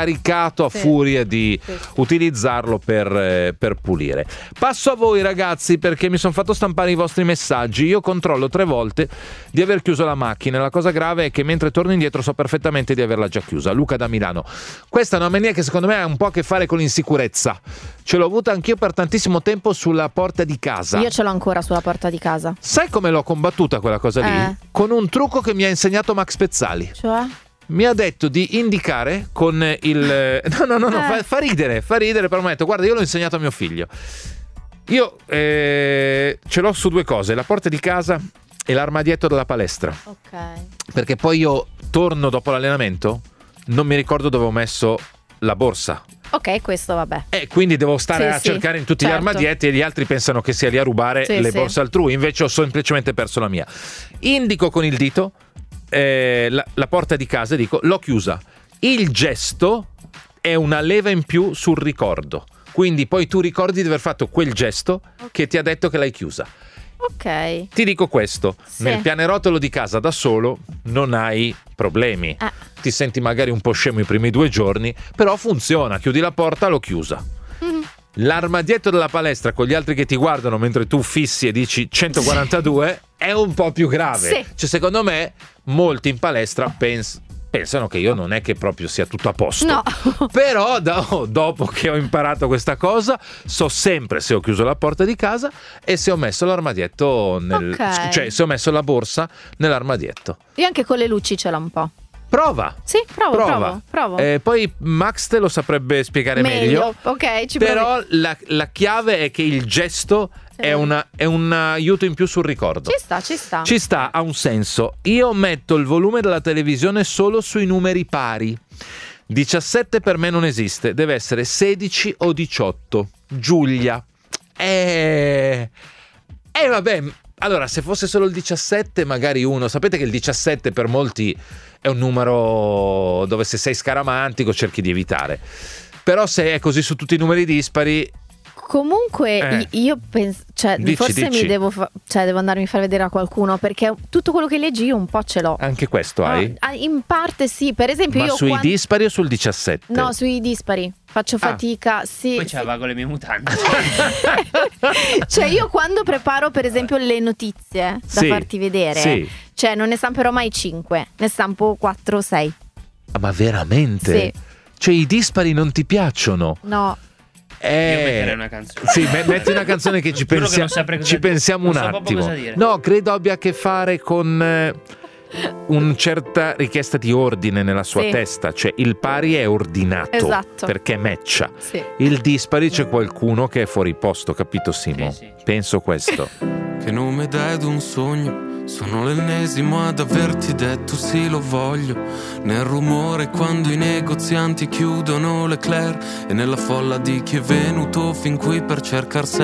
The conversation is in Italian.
scaricato a furia di utilizzarlo per pulire. Passo a voi ragazzi, perché mi sono fatto stampare i vostri messaggi. Io controllo 3 volte di aver chiuso la macchina. La cosa grave è che mentre torno indietro so perfettamente di averla già chiusa. Luca da Milano. Questa è una mania che secondo me ha un po' a che fare con l'insicurezza. Ce l'ho avuta anch'io per tantissimo tempo sulla porta di casa. Io ce l'ho ancora sulla porta di casa. Sai come l'ho combattuta quella cosa lì? Con un trucco che mi ha insegnato Max Pezzali. Cioè? Mi ha detto di indicare con il... No, fa ridere, però mi ha detto, guarda, io l'ho insegnato a mio figlio. Io ce l'ho su 2 cose, la porta di casa e l'armadietto della palestra. Ok. Perché poi io torno dopo l'allenamento, non mi ricordo dove ho messo la borsa. Ok, questo vabbè. E quindi devo stare a cercare in tutti gli armadietti, e gli altri pensano che sia lì a rubare le borse altrui, invece ho semplicemente perso la mia. Indico con il dito la porta di casa e dico l'ho chiusa. Il gesto è una leva in più sul ricordo, quindi poi tu ricordi di aver fatto quel gesto che ti ha detto che l'hai chiusa. Ok. Ti dico questo, nel pianerottolo di casa da solo non hai problemi. Ti senti magari un po' scemo i primi 2 giorni, però funziona, chiudi la porta, l'ho chiusa. L'armadietto della palestra con gli altri che ti guardano mentre tu fissi e dici 142 è un po' più grave. Cioè, secondo me molti in palestra pensano che io non è che proprio sia tutto a posto. No. Però dopo che ho imparato questa cosa, so sempre se ho chiuso la porta di casa e se ho messo l'armadietto cioè se ho messo la borsa nell'armadietto. Io anche con le luci ce l'ho un po'. Prova. Sì, provo. Poi Max te lo saprebbe spiegare meglio. Ok, ci però la chiave è che il gesto è un aiuto in più sul ricordo. Ci sta, ha un senso. Io metto il volume della televisione solo sui numeri pari. 17 per me non esiste, deve essere 16 o 18. Giulia. Vabbè, allora se fosse solo il 17 magari uno, sapete che il 17 per molti è un numero dove se sei scaramantico cerchi di evitare, però se è così su tutti i numeri dispari. Comunque io penso, cioè forse mi devo andarmi a far vedere a qualcuno, perché tutto quello che leggi io un po' ce l'ho. Anche questo hai? In parte sì, per esempio ma io sui dispari o sul 17? No, sui dispari. Faccio fatica, sì. Poi ce la con le mie mutande. Cioè io quando preparo per esempio le notizie da farti vedere, cioè non ne stamperò mai 5, ne stampo 4 o 6. Ma veramente? Sì. Cioè i dispari non ti piacciono? No. Io metterei una canzone. Sì, metti una canzone che ci pensiamo un attimo. No, credo abbia a che fare con una certa richiesta di ordine nella sua testa. Cioè il pari è ordinato, perché matcha. Il dispari c'è qualcuno che è fuori posto, capito Simo? Penso questo. Che nome dai ad un sogno? Sono l'ennesimo ad averti detto sì lo voglio. Nel rumore quando i negozianti chiudono l'eclair, e nella folla di chi è venuto fin qui per cercar